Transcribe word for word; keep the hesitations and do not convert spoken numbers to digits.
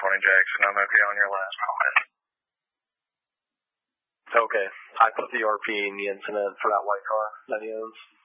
twenty Jackson. I'm okay on your last comment. Okay. I put the R P in the incident for that white car that he owns.